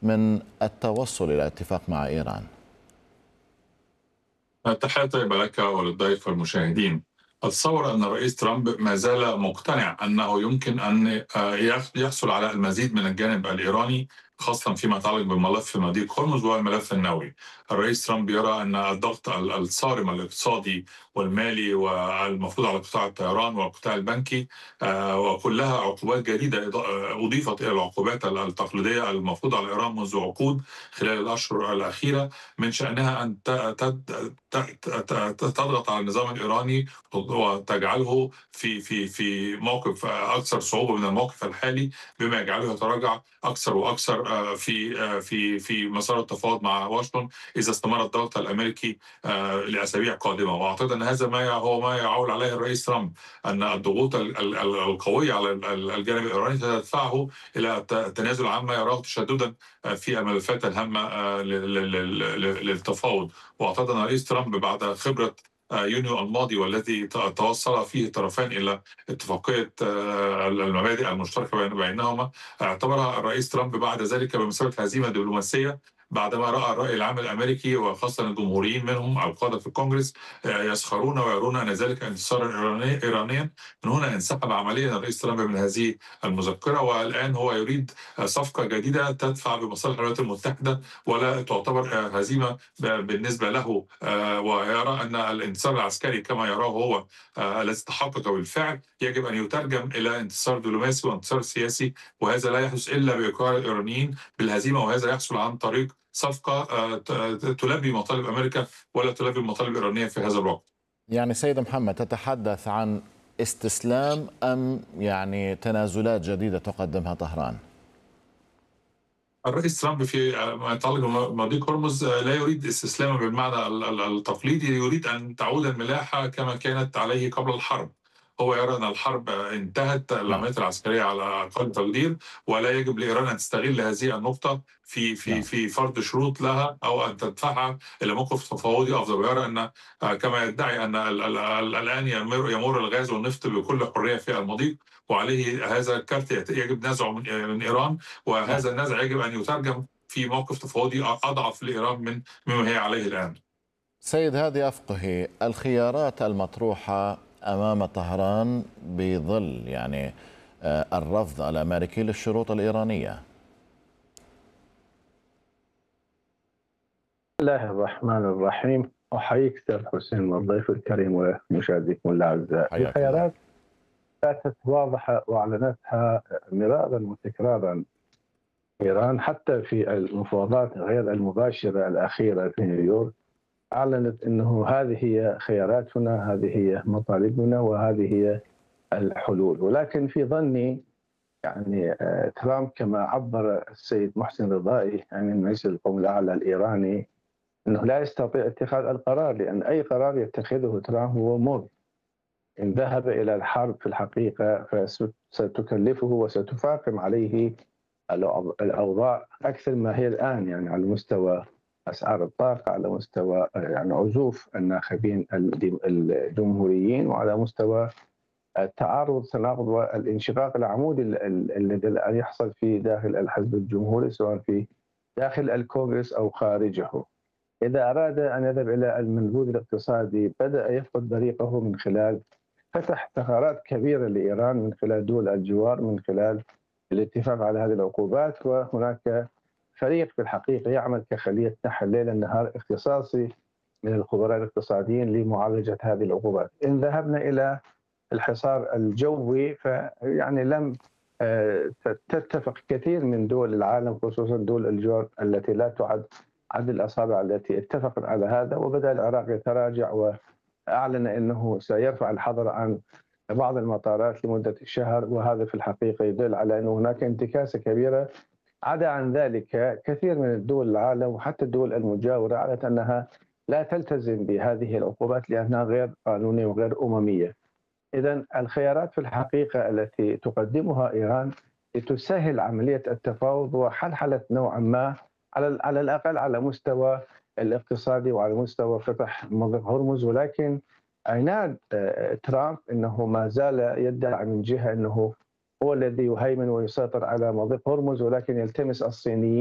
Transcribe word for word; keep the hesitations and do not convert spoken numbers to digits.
من التوصل إلى اتفاق مع إيران؟ تحية طيبة لك وللضيف والمشاهدين. أتصور أن الرئيس ترامب ما زال مقتنع أنه يمكن أن يحصل على المزيد من الجانب الإيراني، خاصة فيما يتعلق بملف مضيق هرمز والملف النووي. الرئيس ترامب يرى أن الضغط الصارم الاقتصادي والمالي والمفروض على قطاع الطيران والقطاع البنكي، آه، وكلها عقوبات جديدة أضيفت إلى العقوبات التقليدية المفروضة على إيران منذ عقود خلال الأشهر الأخيرة، من شأنها أن تضغط على النظام الإيراني وتجعله في في في موقف أكثر صعوبة من الموقف الحالي، بما يجعله يتراجع أكثر وأكثر في في في مسار التفاوض مع واشنطن إذا استمر الضغط الأمريكي لأسابيع قادمة. وأعتقد أن هذا ما هو ما يعول عليه الرئيس ترامب، أن الضغوط القوية على الجانب الإيراني تدفعه إلى التنازل عما يراه تشددا في الملفات الهامة للتفاوض. واعتقد ان رئيس ترامب بعد خبره يونيو الماضي والذي توصل فيه الطرفان الى اتفاقيه المبادئ المشتركه بينهما، اعتبرها الرئيس ترامب بعد ذلك بمثابه هزيمه دبلوماسيه، بعدما راى الراي العام الامريكي وخاصه الجمهوريين منهم القاده في الكونغرس يسخرون ويرون ان ذلك انتصارا ايرانيا. من هنا انسحب عمليا الرئيس ترامب من هذه المذكره، والان هو يريد صفقه جديده تدفع بمصالح الولايات المتحده ولا تعتبر هزيمه بالنسبه له، ويرى ان الانتصار العسكري كما يراه هو الذي تحقق بالفعل يجب ان يترجم الى انتصار دبلوماسي وانتصار سياسي، وهذا لا يحدث الا بايقاع الايرانيين بالهزيمه، وهذا يحصل عن طريق صفقه تلبي مطالب امريكا ولا تلبي المطالب الايرانيه في هذا الوقت. يعني سيد محمد، تتحدث عن استسلام أم يعني تنازلات جديدة تقدمها طهران؟ الرئيس ترامب في ما يتعلق بمضيق هرمز لا يريد استسلاما بالمعنى التقليدي، يريد ان تعود الملاحه كما كانت عليه قبل الحرب. هو يرى ان الحرب انتهت، نعم. العمليات العسكريه على اقل تقدير، ولا يجب لايران ان تستغل هذه النقطه في في نعم. في فرض شروط لها او ان تدفعها الى موقف تفاوضي افضل. ويرى ان كما يدعي ان الان يمر يمر الغاز والنفط بكل حريه في المضيق، وعليه هذا الكارت يجب نزعه من ايران، نعم. وهذا النزع يجب ان يترجم في موقف تفاوضي اضعف لايران من مما هي عليه الان. سيد هادي أفقهي، الخيارات المطروحة أمام طهران بظل يعني الرفض الأمريكي للشروط الإيرانية. بسم الله الرحمن الرحيم. أحييك أستاذ حسين والضيف الكريم ومشاهديكم الأعزاء. حياك الله. الخيارات باتت واضحة وأعلنتها مرارا وتكرارا إيران، حتى في المفاوضات غير المباشرة الأخيرة في نيويورك أعلنت أنه هذه هي خياراتنا، هذه هي مطالبنا، وهذه هي الحلول. ولكن في ظني يعني ترامب كما عبر السيد محسن رضائي عن المجلس القومي الأعلى الإيراني أنه لا يستطيع اتخاذ القرار، لأن أي قرار يتخذه ترامب هو مر. إن ذهب إلى الحرب في الحقيقة فستكلفه وستفاقم عليه الأوضاع أكثر ما هي الآن، يعني على مستوى أسعار الطاقة، على مستوى يعني عزوف الناخبين الجمهوريين، وعلى مستوى التعارض تناقض والانشقاق العمودي الذي يحصل في داخل الحزب الجمهوري سواء في داخل الكونغرس أو خارجه. إذا أراد أن يذهب إلى المنبوذ الاقتصادي بدأ يفقد طريقه من خلال فتح ثغرات كبيرة لإيران من خلال دول الجوار، من خلال الاتفاق على هذه العقوبات. وهناك فريق في الحقيقة يعمل كخلية نحل ليل نهار اختصاصي من الخبراء الاقتصاديين لمعالجة هذه العقوبات. إن ذهبنا إلى الحصار الجوي فيعني لم تتفق كثير من دول العالم، خصوصا دول الجوار التي لا تعد عدد الأصابع التي اتفقت على هذا، وبدأ العراق يتراجع وأعلن أنه سيرفع الحظر عن بعض المطارات لمدة شهر، وهذا في الحقيقة يدل على أن هناك انتكاسة كبيرة. عدا عن ذلك كثير من الدول العالم وحتى الدول المجاورة أعلنت أنها لا تلتزم بهذه العقوبات لأنها غير قانونية وغير أممية. إذن الخيارات في الحقيقة التي تقدمها إيران لتسهل عملية التفاوض وحلحلة نوعا ما على على الأقل على مستوى الاقتصادي وعلى مستوى فتح مضيق هرمز. ولكن عناد ترامب أنه ما زال يدعي من جهة أنه هو الذي يهيمن ويسيطر على مضيق هرمز، ولكن يلتمس الصينيين